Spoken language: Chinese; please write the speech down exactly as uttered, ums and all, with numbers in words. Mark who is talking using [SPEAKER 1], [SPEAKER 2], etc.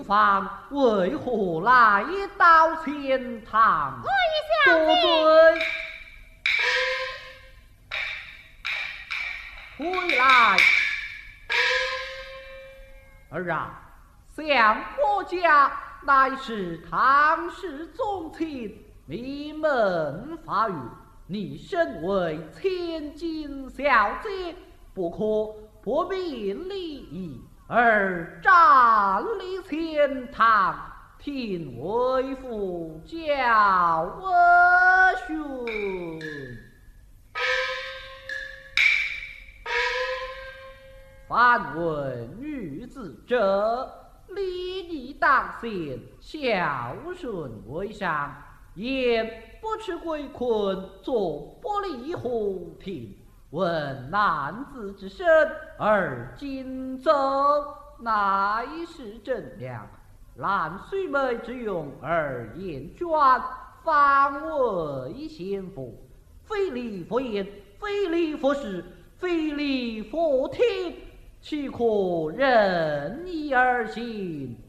[SPEAKER 1] 方为何来到前堂？
[SPEAKER 2] 我
[SPEAKER 1] 多
[SPEAKER 2] 也想
[SPEAKER 1] 罪。回来。儿啊，相国家乃是唐氏宗亲，名门法语，你身为千金小姐，不可不明礼仪而站立前堂，听为父教我训。凡为女子者，礼义当先，孝顺为上。言不吃鬼困，坐不离虎庭。闻男子之身而今走，乃是正良。兰虽眉之勇而言专，方为先夫。非礼佛言，非礼佛事，非礼佛听。岂可任意而行？